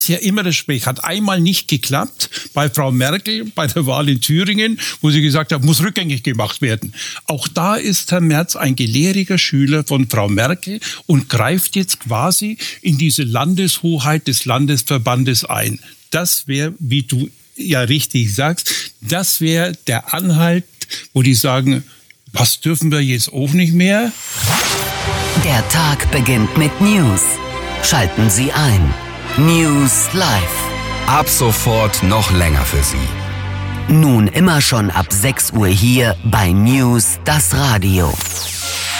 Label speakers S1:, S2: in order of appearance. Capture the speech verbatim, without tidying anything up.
S1: ja immer das Gespräch. Hat einmal nicht geklappt bei Frau Merkel, bei der Wahl in Thüringen, wo sie gesagt hat, muss rückgängig gemacht werden. Auch da ist Herr Merz ein gelehriger Schüler von Frau Merkel und greift jetzt quasi in diese Landeshoheit des Landesverbandes ein. Das wäre, wie du ja richtig sagst, das wäre der Anhalt, wo die sagen, was dürfen wir jetzt auch nicht mehr?
S2: Der Tag beginnt mit News. Schalten Sie ein. News Live.
S3: Ab sofort noch länger für Sie.
S2: Nun immer schon ab sechs Uhr hier bei News, das Radio.